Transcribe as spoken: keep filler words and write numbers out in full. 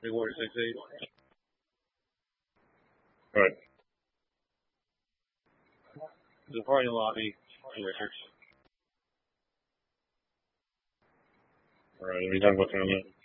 Big Warrior six eight. Right. The parking lobby. Richards. All right. Are we done looking on that?